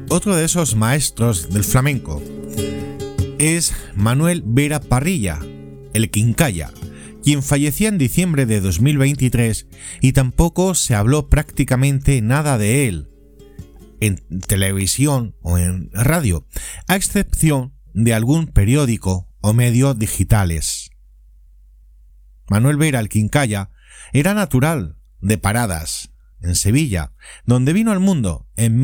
otro de esos maestros del flamenco es Manuel Vera Parrilla, el Quincalla, quien fallecía en diciembre de 2023 y tampoco se habló prácticamente nada de él en televisión o en radio, a excepción de algún periódico o medios digitales. Manuel Vera, el Quincalla, era natural de Paradas, en Sevilla, donde vino al mundo en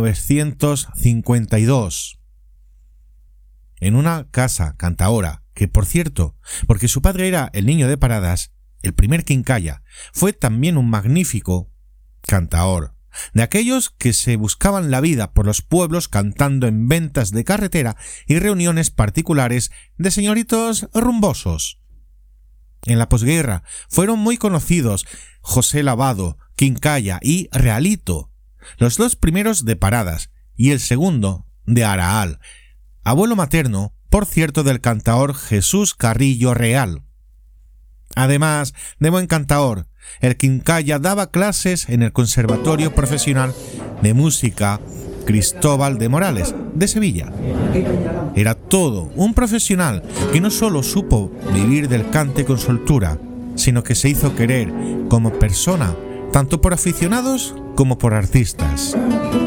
1952, en una casa cantaora, que por cierto, porque su padre era el Niño de Paradas, el primer Quincalla, fue también un magnífico cantaor, de aquellos que se buscaban la vida por los pueblos cantando en ventas de carretera y reuniones particulares de señoritos rumbosos. En la posguerra fueron muy conocidos José Lavado, Quincalla y Realito, los dos primeros de Paradas y el segundo de Araal, abuelo materno, por cierto, del cantaor Jesús Carrillo Real. Además de buen cantaor, el Quincalla daba clases en el Conservatorio Profesional de Música Cristóbal de Morales, de Sevilla. Era todo un profesional que no solo supo vivir del cante con soltura, sino que se hizo querer como persona, tanto por aficionados como por artistas.